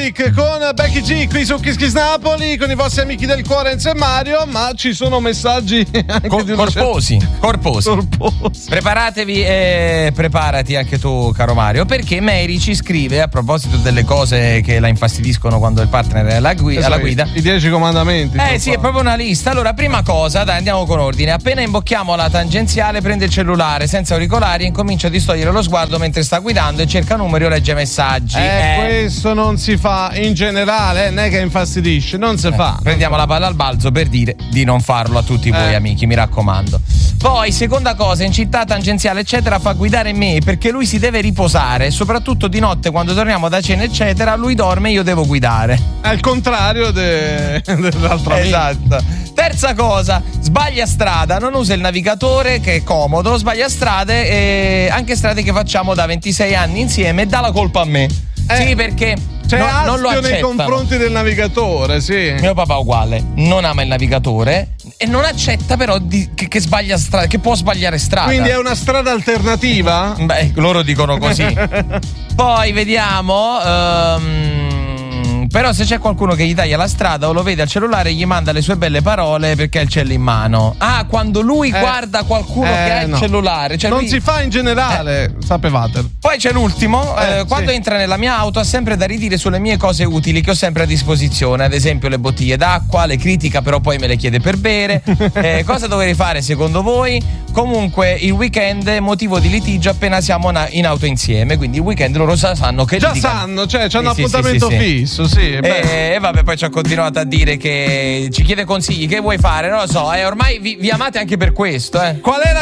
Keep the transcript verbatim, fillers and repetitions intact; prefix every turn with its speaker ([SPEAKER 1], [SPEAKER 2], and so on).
[SPEAKER 1] Music con Becky G qui su Kiss Kiss Napoli con i vostri amici del cuore Enzo e Mario, ma ci sono messaggi anche
[SPEAKER 2] Co-
[SPEAKER 1] di
[SPEAKER 2] corposi,
[SPEAKER 1] certa...
[SPEAKER 2] corposi.
[SPEAKER 1] corposi.
[SPEAKER 2] Preparatevi e preparati anche tu, caro Mario, perché Mary ci scrive a proposito delle cose che la infastidiscono quando il partner è alla, gui- alla guida.
[SPEAKER 1] I dieci comandamenti.
[SPEAKER 2] Eh sì, è proprio una lista. Allora, prima cosa, dai, andiamo con ordine. Appena imbocchiamo la tangenziale, prende il cellulare senza auricolari e incomincia a distogliere lo sguardo mentre sta guidando e cerca numeri o legge messaggi.
[SPEAKER 1] Eh,
[SPEAKER 2] Eh,
[SPEAKER 1] questo non si fa in generale, eh, non è che infastidisce, non si
[SPEAKER 2] eh,
[SPEAKER 1] fa.
[SPEAKER 2] Prendiamo la palla al balzo per dire di non farlo a tutti voi
[SPEAKER 1] Eh.
[SPEAKER 2] amici, mi raccomando. Poi, seconda cosa, in città tangenziale eccetera fa guidare me perché lui si deve riposare, soprattutto di notte quando torniamo da cena eccetera, lui dorme e io devo guidare.
[SPEAKER 1] È il contrario de... dell'altro amico.
[SPEAKER 2] Esatto. Terza cosa, sbaglia strada, non usa il navigatore che è comodo, sbaglia strade e anche strade che facciamo da ventisei anni insieme e dà la colpa a me.
[SPEAKER 1] Eh,
[SPEAKER 2] sì, perché
[SPEAKER 1] c'è
[SPEAKER 2] no, non lo
[SPEAKER 1] astio nei
[SPEAKER 2] accettano.
[SPEAKER 1] confronti del navigatore, sì.
[SPEAKER 2] Mio papà è uguale, non ama il navigatore e non accetta però di, che, che sbaglia strada, che può sbagliare strada.
[SPEAKER 1] Quindi è una strada alternativa?
[SPEAKER 2] Beh, loro dicono così. Poi vediamo. ehm, Però se c'è qualcuno che gli taglia la strada o lo vede al cellulare gli manda le sue belle parole perché ha il cielo in mano. Ah, quando lui
[SPEAKER 1] Eh,
[SPEAKER 2] guarda qualcuno
[SPEAKER 1] eh,
[SPEAKER 2] che ha il
[SPEAKER 1] no.
[SPEAKER 2] cellulare, cioè
[SPEAKER 1] non
[SPEAKER 2] lui...
[SPEAKER 1] si fa in generale, eh. sapevate.
[SPEAKER 2] Poi c'è l'ultimo, eh,
[SPEAKER 1] Eh,
[SPEAKER 2] quando
[SPEAKER 1] sì.
[SPEAKER 2] entra nella mia auto ha sempre da ridire sulle mie cose utili che ho sempre a disposizione, ad esempio le bottiglie d'acqua, le critica però poi me le chiede per bere. Eh, cosa dovrei fare secondo voi? Comunque il weekend è motivo di litigio appena siamo na- in auto insieme, quindi il weekend loro sa- sanno che
[SPEAKER 1] Già
[SPEAKER 2] litigano.
[SPEAKER 1] sanno, cioè c'è un
[SPEAKER 2] Sì, sì,
[SPEAKER 1] appuntamento
[SPEAKER 2] sì, sì, sì.
[SPEAKER 1] fisso, sì. beh.
[SPEAKER 2] E vabbè, poi ci ha continuato a dire che ci chiede consigli, che vuoi fare? Non lo so, eh, ormai vi, vi amate anche per questo, eh.
[SPEAKER 1] Qual è la